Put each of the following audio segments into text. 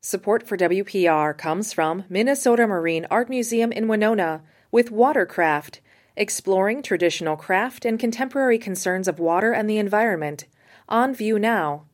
Support for WPR comes from Minnesota Marine Art Museum in Winona with Watercraft, exploring traditional craft and contemporary concerns of water and the environment. On view now.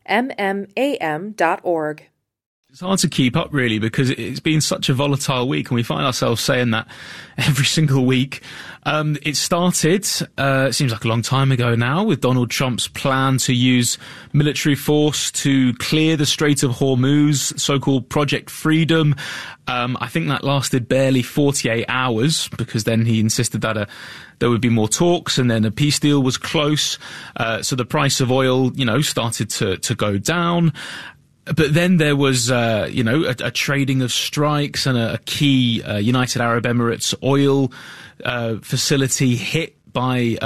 MMAM.org. It's hard to keep up, really, because it's been such a volatile week, and we find ourselves saying that every single week. It started, it seems like a long time ago now, with Donald Trump's plan to use military force to clear the Strait of Hormuz, so-called Project Freedom. I think that lasted barely 48 hours, because then he insisted that there would be more talks, and then a peace deal was close. So the price of oil, started to go down. But then there was, a trading of strikes, and a key United Arab Emirates oil facility hit by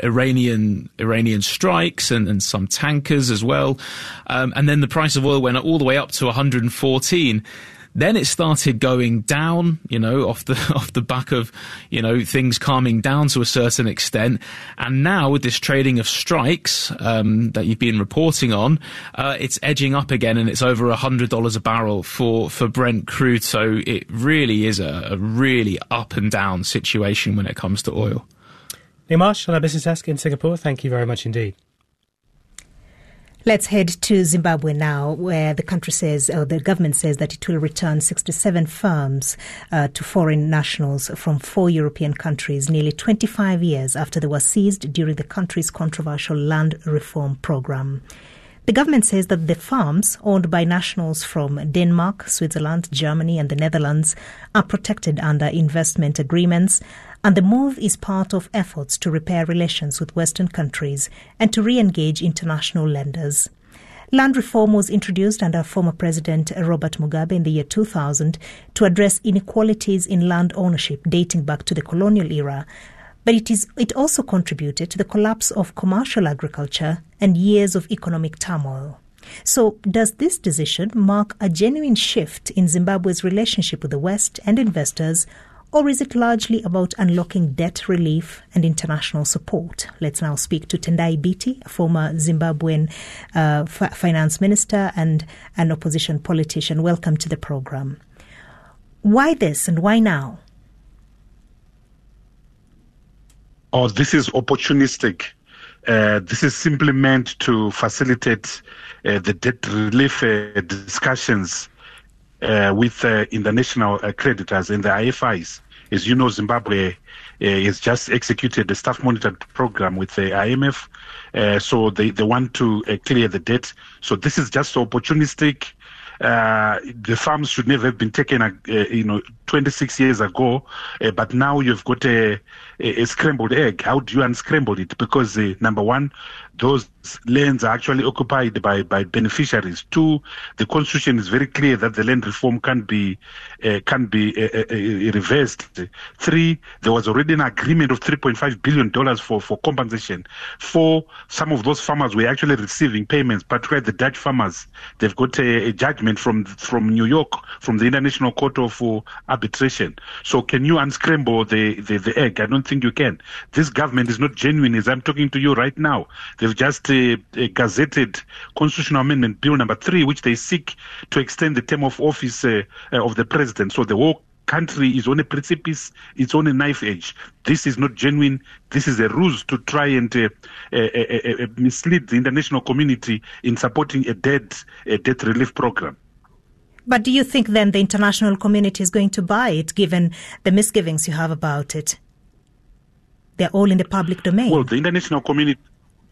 Iranian strikes and some tankers as well. And then the price of oil went all the way up to 114. Then it started going down, off the back of, things calming down to a certain extent. And now with this trading of strikes, that you've been reporting on, it's edging up again, and it's over $100 a barrel for Brent crude. So it really is a really up and down situation when it comes to oil. Neil Marsh on our business desk in Singapore. Thank you very much indeed. Let's head to Zimbabwe now, where the government says that it will return 67 firms to foreign nationals from 4 European countries, nearly 25 years after they were seized during the country's controversial land reform program. The government says that the farms, owned by nationals from Denmark, Switzerland, Germany and the Netherlands, are protected under investment agreements, and the move is part of efforts to repair relations with Western countries and to re-engage international lenders. Land reform was introduced under former President Robert Mugabe in the year 2000 to address inequalities in land ownership dating back to the colonial era, but it also contributed to the collapse of commercial agriculture and years of economic turmoil. So does this decision mark a genuine shift in Zimbabwe's relationship with the West and investors, or is it largely about unlocking debt relief and international support? Let's now speak to Tendai Biti, a former Zimbabwean finance minister and an opposition politician. Welcome to the program. Why this and why now? Oh, this is opportunistic. This is simply meant to facilitate the debt relief discussions with international creditors and the IFIs. As you know, Zimbabwe has just executed a staff monitored program with the IMF, so they want to clear the debt. So this is just opportunistic. The farms should never have been taken, 26 years ago, but now you've got a scrambled egg. How do you unscramble it? Because number one, those lands are actually occupied by beneficiaries. Two, the constitution is very clear that the land reform can be reversed. Three, there was already an agreement of $3.5 billion for compensation. Four, some of those farmers were actually receiving payments, particularly the Dutch farmers. They've got a judgment from New York, from the International Court of Arbitration. So can you unscramble the egg? I don't think you can. This government is not genuine as I'm talking to you right now. They've just gazetted Constitutional Amendment Bill number 3, which they seek to extend the term of office of the president. So the whole country is on a precipice, it's on a knife edge. This is not genuine. This is a ruse to try and mislead the international community in supporting a debt relief program. But do you think then the international community is going to buy it, given the misgivings you have about it? They're all in the public domain. Well, the international community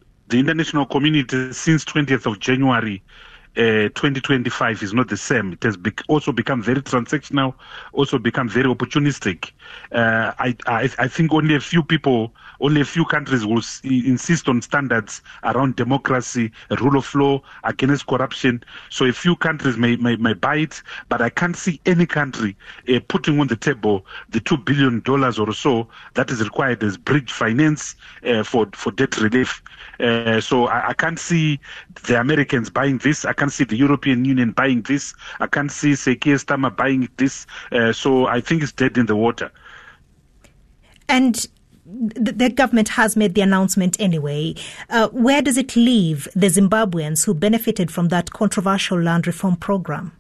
since 20th of January 2025 is not the same. It has also become very transactional, also become very opportunistic. I think only a few countries will insist on standards around democracy, rule of law, against corruption. So a few countries may buy it, but I can't see any country putting on the table the $2 billion or so that is required as bridge finance for debt relief. So I can't see the Americans buying this. I can't see the European Union buying this. I can't see Keir Starmer buying this. So I think it's dead in the water. And the government has made the announcement anyway. Where does it leave the Zimbabweans who benefited from that controversial land reform program?